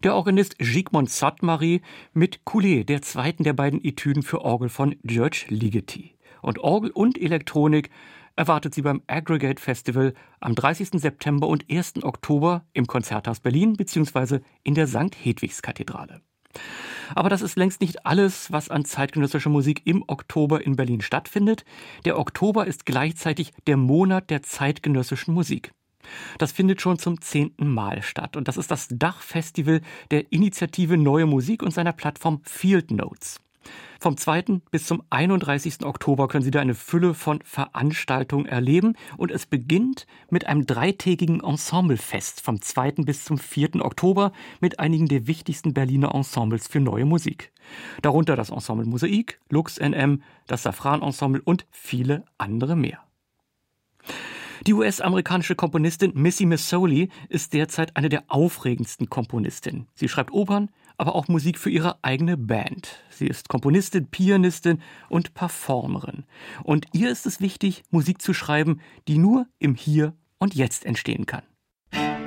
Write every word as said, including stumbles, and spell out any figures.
Der Organist Jigmond Sainte-Marie mit Coulée, der zweiten der beiden Etüden für Orgel von György Ligeti. Und Orgel und Elektronik erwartet sie beim Aggregate Festival am dreißigsten September und ersten Oktober im Konzerthaus Berlin bzw. in der Sankt Hedwigs-Kathedrale. Aber das ist längst nicht alles, was an zeitgenössischer Musik im Oktober in Berlin stattfindet. Der Oktober ist gleichzeitig der Monat der zeitgenössischen Musik. Das findet schon zum zehnten Mal statt. Und das ist das Dachfestival der Initiative Neue Musik und seiner Plattform Field Notes. Vom zweiten bis zum einunddreißigsten Oktober können Sie da eine Fülle von Veranstaltungen erleben. Und es beginnt mit einem dreitägigen Ensemblefest vom zweiten bis zum vierten Oktober mit einigen der wichtigsten Berliner Ensembles für neue Musik. Darunter das Ensemble Mosaik, Lux N M, das Safran-Ensemble und viele andere mehr. Die U S-amerikanische Komponistin Missy Missoli ist derzeit eine der aufregendsten Komponistinnen. Sie schreibt Opern, aber auch Musik für ihre eigene Band. Sie ist Komponistin, Pianistin und Performerin. Und ihr ist es wichtig, Musik zu schreiben, die nur im Hier und Jetzt entstehen kann.